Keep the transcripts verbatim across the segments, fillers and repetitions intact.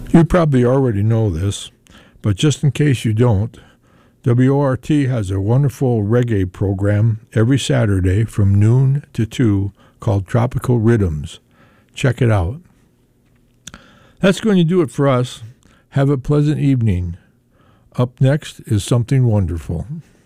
You probably already know this, but just in case you don't, W O R T has a wonderful reggae program every Saturday from noon to two called Tropical Rhythms. Check it out. That's going to do it for us. Have a pleasant evening. Up next is something wonderful.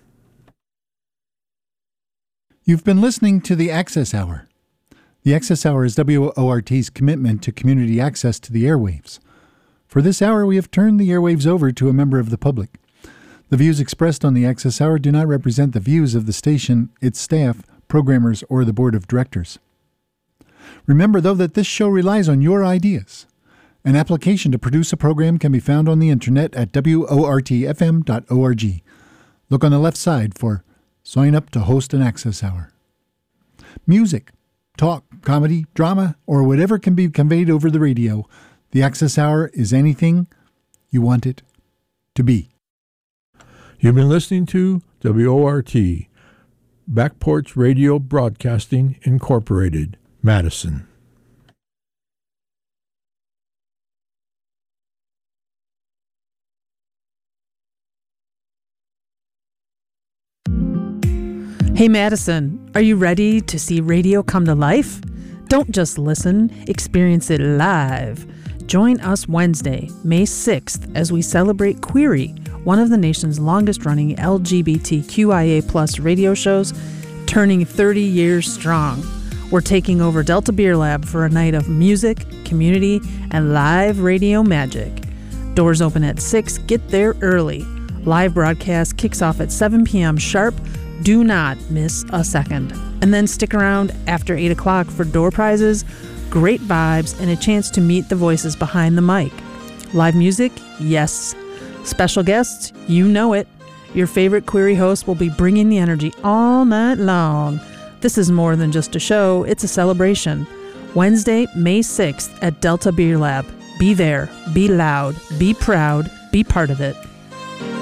You've been listening to the Access Hour. The Access Hour is W O R T's commitment to community access to the airwaves. For this hour, we have turned the airwaves over to a member of the public. The views expressed on the Access Hour do not represent the views of the station, its staff, programmers, or the board of directors. Remember, though, that this show relies on your ideas. An application to produce a program can be found on the internet at W O R T F M dot org. Look on the left side for Sign Up to Host an Access Hour. Music, talk, comedy, drama, or whatever can be conveyed over the radio, the Access Hour is anything you want it to be. You've been listening to W O R T, Back Porch Radio Broadcasting Incorporated, Madison. Hey Madison, are you ready to see radio come to life? Don't just listen, experience it live. Join us Wednesday, May sixth, as we celebrate Query, one of the nation's longest-running L G B T Q I A plus radio shows, turning thirty years strong. We're taking over Delta Beer Lab for a night of music, community, and live radio magic. Doors open at six. Get there early. Live broadcast kicks off at seven p.m. sharp. Do not miss a second. And then stick around after eight o'clock for door prizes, great vibes, and a chance to meet the voices behind the mic. Live music? Yes. Special guests? You know it. Your favorite Query host will be bringing the energy all night long. This is more than just a show, it's a celebration. Wednesday, May sixth at Delta Beer Lab. Be there, be loud, be proud, be part of it.